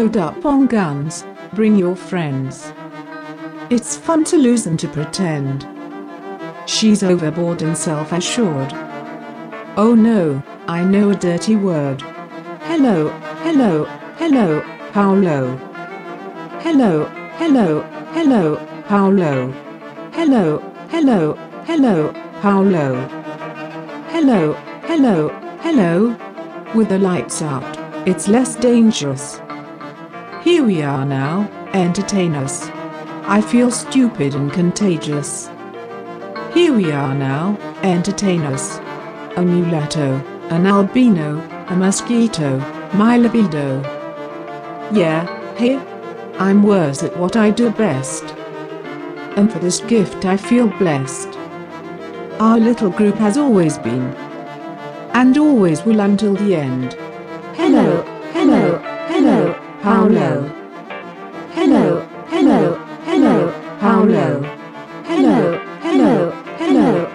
Load up on guns, bring your friends. It's fun to lose and to pretend. She's overboard and self-assured. Oh no, I know a dirty word. Hello, hello, hello, how low? Hello, hello, hello, how low? Hello, hello, hello, how low? Hello, hello, hello. With the lights out, it's less dangerous. Here we are now, entertain us. I feel stupid and contagious. Here we are now, entertain us. A mulatto, an albino, a mosquito, my libido. Yeah, hey, I'm worse at what I do best. And for this gift I feel blessed. Our little group has always been, and always will until the end. Hello, hello, hello, how low? Hello, hello, hello, how low?